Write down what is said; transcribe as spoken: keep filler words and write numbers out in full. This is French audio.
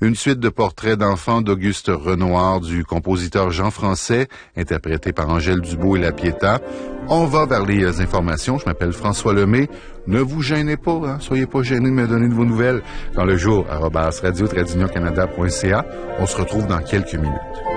Une suite de portraits d'enfants d'Auguste Renoir du compositeur Jean Français, interprété par Angèle Dubois et La Pietà. On va vers les informations. Je m'appelle François Lemay. Ne vous gênez pas, hein? Soyez pas gênés de me donner de vos nouvelles dans le jour arobase radio tradunioncanada point c a. On se retrouve dans quelques minutes.